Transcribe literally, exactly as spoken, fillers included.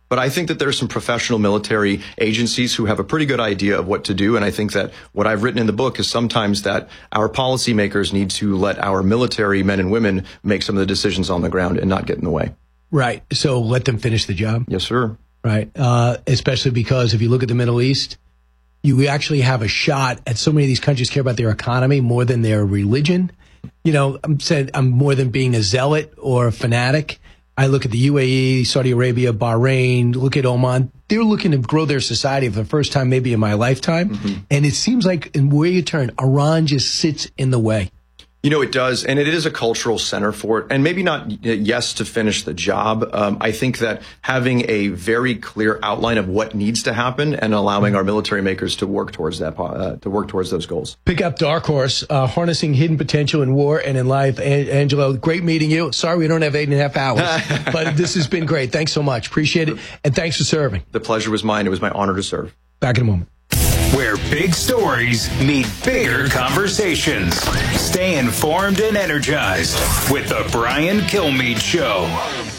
But I think that there's some professional military agencies who have a pretty good idea of what to do. And I think that what I've written in the book is sometimes that our policymakers need to let our military men and women make some of the decisions on the ground and not get in the way. Right. So let them finish the job. Yes, sir. Right. Uh, especially because if you look at the Middle East, you actually have a shot at so many of these countries care about their economy more than their religion. You know, I'm saying I'm more than being a zealot or a fanatic. I look at the U A E, Saudi Arabia, Bahrain, look at Oman. They're looking to grow their society for the first time maybe in my lifetime. Mm-hmm. And it seems like in where you turn, Iran just sits in the way. You know, it does, and it is a cultural center for it, and maybe not yes to finish the job. Um, I think that having a very clear outline of what needs to happen and allowing our military makers to work towards that, uh, to work towards those goals. Pick up Dark Horse, uh, Harnessing Hidden Potential in War and in Life. An- Angelo, great meeting you. Sorry we don't have eight and a half hours, but this has been great. Thanks so much. Appreciate it, and thanks for serving. The pleasure was mine. It was my honor to serve. Back in a moment. Where big stories meet bigger conversations. Stay informed and energized with the Brian Kilmeade Show.